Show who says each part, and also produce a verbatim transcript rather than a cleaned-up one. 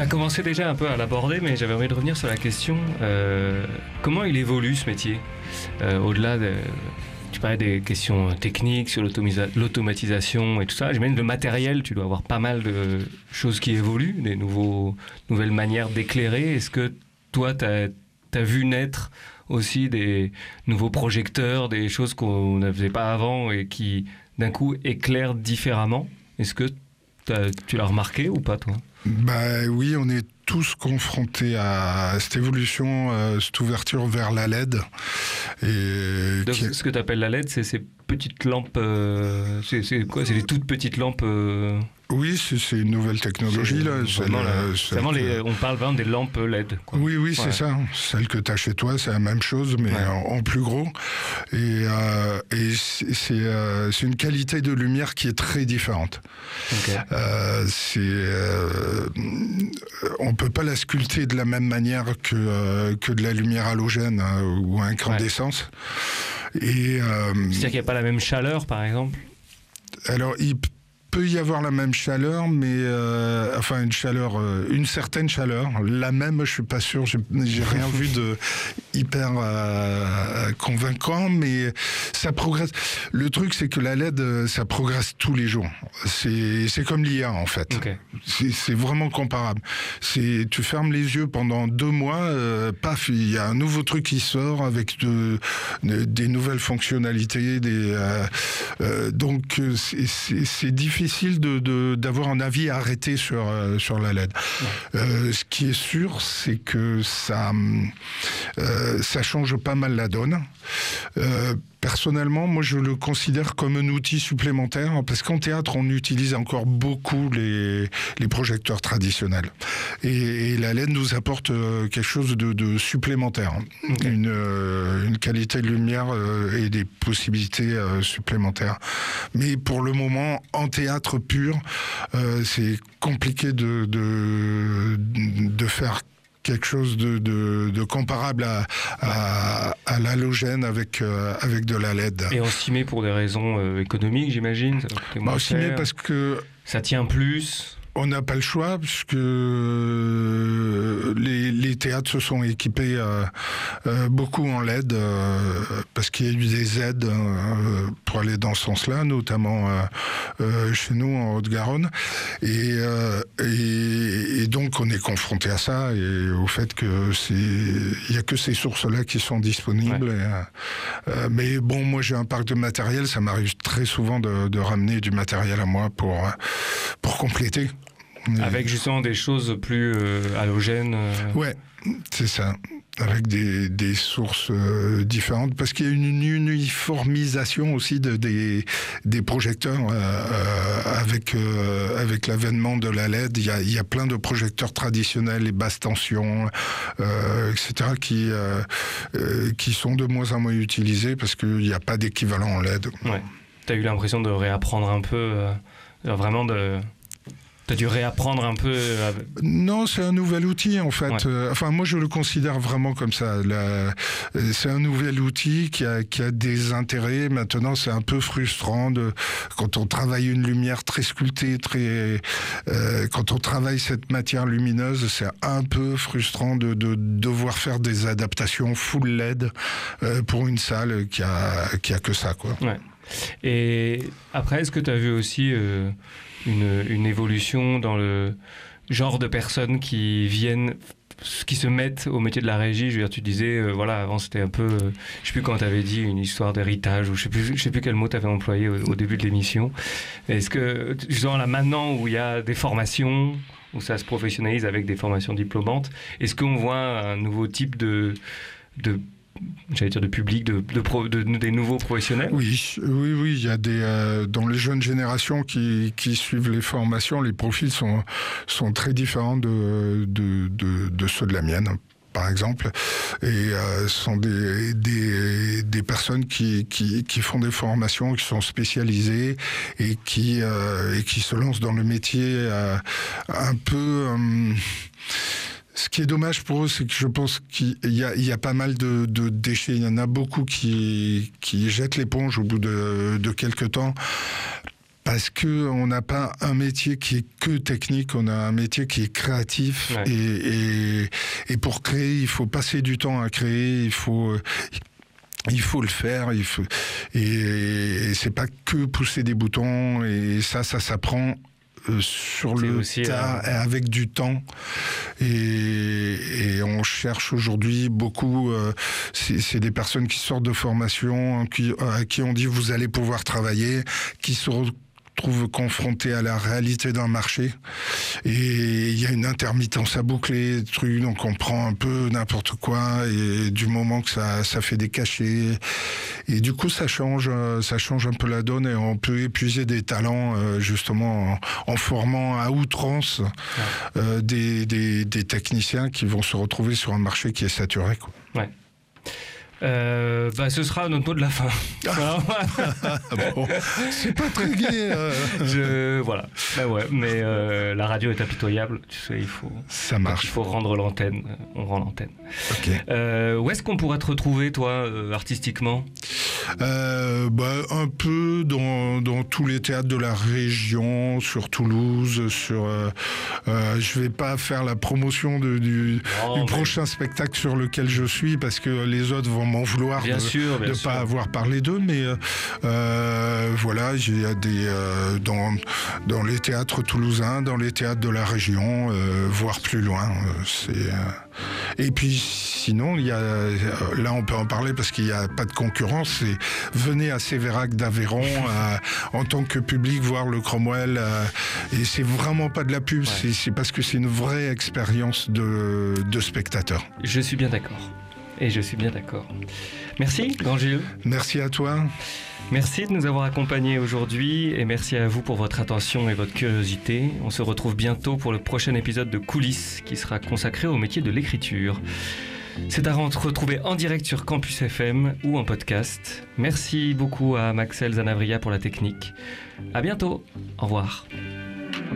Speaker 1: as commencé déjà un peu à l'aborder, mais j'avais envie de revenir sur la question euh, comment il évolue ce métier euh, au-delà de... Tu parlais des questions techniques sur l'automisa- l'automatisation et tout ça. J'imagine le matériel, tu dois avoir pas mal de choses qui évoluent, des nouveaux, nouvelles manières d'éclairer. Est-ce que toi, tu as vu naître aussi des nouveaux projecteurs, des choses qu'on ne faisait pas avant et qui, d'un coup, éclairent différemment? Est-ce que tu l'as remarqué ou pas, toi?
Speaker 2: Bah oui, on est tous confrontés à cette évolution, euh, cette ouverture vers la L E D. Et
Speaker 1: Donc,
Speaker 2: qui...
Speaker 1: Ce que tu appelles la L E D, c'est ces petites lampes... Euh, c'est, c'est quoi? C'est des toutes petites lampes... Euh...
Speaker 2: Oui, c'est, c'est une nouvelle technologie.
Speaker 1: C'est
Speaker 2: là.
Speaker 1: Vraiment,
Speaker 2: celle,
Speaker 1: là,
Speaker 2: celle
Speaker 1: vraiment
Speaker 2: que...
Speaker 1: les, on parle vraiment des lampes L E D. Quoi.
Speaker 2: Oui, oui,
Speaker 1: ouais.
Speaker 2: c'est ça. Celle que tu as chez toi, c'est la même chose, mais ouais. en, en plus gros. Et, euh, et c'est, c'est, euh, c'est une qualité de lumière qui est très différente.
Speaker 1: Okay.
Speaker 2: Euh, c'est, euh, on ne peut pas la sculpter de la même manière que, euh, que de la lumière halogène hein, ou incandescence. Ouais. Et, euh,
Speaker 1: C'est-à-dire qu'il n'y a pas la même chaleur, par exemple?
Speaker 2: Alors, il peut y avoir la même chaleur, mais euh, enfin une chaleur, euh, une certaine chaleur. La même, je suis pas sûr. J'ai, j'ai rien vu de hyper euh, convaincant, mais ça progresse. Le truc, c'est que la L E D, ça progresse tous les jours. C'est, c'est comme l'I A en fait.
Speaker 1: Okay.
Speaker 2: C'est, c'est vraiment comparable. C'est, tu fermes les yeux pendant deux mois, euh, paf, il y a un nouveau truc qui sort avec de, de, des nouvelles fonctionnalités. Des, euh, euh, donc c'est, c'est, c'est difficile. difficile de, de, d'avoir un avis arrêté sur, euh, sur la L E D. Ouais. Euh, ce qui est sûr, c'est que ça, euh, ça change pas mal la donne. Euh, Personnellement, moi, je le considère comme un outil supplémentaire parce qu'en théâtre, on utilise encore beaucoup les, les projecteurs traditionnels. Et, et la L E D nous apporte euh, quelque chose de, de supplémentaire. Okay. Une, euh, une qualité de lumière euh, et des possibilités euh, supplémentaires. Mais pour le moment, en théâtre pur, euh, c'est compliqué de, de, de faire quelque chose de, de, de comparable à, à, à l'halogène avec, euh, avec de la L E D.
Speaker 1: Et on s'y met pour des raisons euh, économiques, j'imagine? Ça va coûter moins
Speaker 2: bah, on s'y met parce que...
Speaker 1: Ça tient plus?
Speaker 2: On n'a pas le choix, puisque les, les théâtres se sont équipés euh, euh, beaucoup en L E D, euh, parce qu'il y a eu des aides euh, pour aller dans ce sens-là, notamment euh, euh, chez nous en Haute-Garonne. Et, euh, et, et donc, on est confronté à ça, et au fait que c'est, il n'y a que ces sources-là qui sont disponibles. Ouais. Et, euh, mais bon, moi, j'ai un parc de matériel, ça m'arrive très souvent de, de ramener du matériel à moi pour, pour compléter.
Speaker 1: Avec justement des choses plus euh, halogènes. Euh...
Speaker 2: Ouais, c'est ça. Avec des, des sources euh, différentes, parce qu'il y a une uniformisation aussi de, des, des projecteurs euh, avec, euh, avec l'avènement de la L E D. Il y a, il y a plein de projecteurs traditionnels, les basses tensions, euh, et cetera, qui, euh, euh, qui sont de moins en moins utilisés parce qu'il n'y a pas d'équivalent en L E D.
Speaker 1: Ouais. Tu as eu l'impression de réapprendre un peu, euh, vraiment de... T'as dû réapprendre un peu à...
Speaker 2: Non, c'est un nouvel outil en fait.
Speaker 1: Ouais.
Speaker 2: Euh, enfin, moi je le considère vraiment comme ça. La... C'est un nouvel outil qui a, qui a des intérêts. Maintenant, c'est un peu frustrant de... quand on travaille une lumière très sculptée, très... Euh, quand on travaille cette matière lumineuse, c'est un peu frustrant de, de devoir faire des adaptations full L E D euh, pour une salle qui a, qui a que ça, quoi.
Speaker 1: Ouais. Et après, est-ce que tu as vu aussi euh, une, une évolution dans le genre de personnes qui viennent, qui se mettent au métier de la régie? Je veux dire, tu disais, euh, voilà, avant c'était un peu, euh, je sais plus quand tu avais dit, une histoire d'héritage, ou je sais plus, je sais plus quel mot tu avais employé au, au début de l'émission. Est-ce que, justement, là maintenant où il y a des formations, où ça se professionnalise avec des formations diplômantes, est-ce qu'on voit un nouveau type de... de j'allais dire de public, de, de, pro, de, de des nouveaux professionnels?
Speaker 2: Oui, oui, oui. Il y a des euh, dans les jeunes générations qui, qui suivent les formations, les profils sont sont très différents de de de, de ceux de la mienne, par exemple, et euh, ce sont des des des personnes qui qui qui font des formations, qui sont spécialisées et qui euh, et qui se lancent dans le métier euh, un peu. Euh, Ce qui est dommage pour eux, c'est que je pense qu'il y a, il y a pas mal de, de déchets. Il y en a beaucoup qui, qui jettent l'éponge au bout de, de quelques temps. parce qu'on n'a pas un métier qui est que technique, on a un métier qui est créatif. Ouais. Et, et, et pour créer, il faut passer du temps à créer, il faut... Il faut le faire, il faut... et, et c'est pas que pousser des boutons, et ça, ça s'apprend euh, sur c'est le aussi, tas, euh... avec du temps. Et, et on cherche aujourd'hui beaucoup, euh, c'est, c'est des personnes qui sortent de formation, qui, à qui on dit vous allez pouvoir travailler, qui se trouve confronté à la réalité d'un marché, et il y a une intermittence à boucler, truc, donc on prend un peu n'importe quoi, et du moment que ça, ça fait des cachets, et du coup ça change, ça change un peu la donne, et on peut épuiser des talents justement en, en formant à outrance ouais. euh, des, des, des techniciens qui vont se retrouver sur un marché qui est saturé, quoi.
Speaker 1: Ouais. Euh, bah, ce sera notre mot de la fin.
Speaker 2: Bon, c'est pas très gai. Euh...
Speaker 1: Je, voilà. Bah ouais, mais euh, la radio est impitoyable. Tu sais, il faut.
Speaker 2: Ça marche.
Speaker 1: Il faut rendre l'antenne. On rend l'antenne.
Speaker 2: Ok.
Speaker 1: Euh, où est-ce qu'on pourra te retrouver, toi, euh, artistiquement ?
Speaker 2: Euh, bah, un peu dans, dans tous les théâtres de la région, sur Toulouse, sur. Euh, euh, je vais pas faire la promotion de, du, non, du mais... prochain spectacle sur lequel je suis, parce que les autres vont m'en vouloir
Speaker 1: bien
Speaker 2: de
Speaker 1: sûr, bien
Speaker 2: de
Speaker 1: sûr.
Speaker 2: pas avoir parlé d'eux, mais euh, voilà, j'ai des euh, dans dans les théâtres toulousains, dans les théâtres de la région, euh, voire plus loin. Euh, c'est euh... et puis sinon, il y a là on peut en parler parce qu'il y a pas de concurrence. C'est venez à Sévérac d'Aveyron euh, en tant que public voir le Cromwell, euh, et c'est vraiment pas de la pub, ouais. c'est, c'est parce que c'est une vraie expérience de de spectateur.
Speaker 1: Je suis bien d'accord. Et je suis bien d'accord. Merci, Grand Gilles.
Speaker 2: Merci à toi.
Speaker 1: Merci de nous avoir accompagnés aujourd'hui, et merci à vous pour votre attention et votre curiosité. On se retrouve bientôt pour le prochain épisode de Coulisses qui sera consacré au métier de l'écriture. C'est à retrouver en direct sur Campus F M ou en podcast. Merci beaucoup à Maxel Zanavria pour la technique. À bientôt. Au revoir.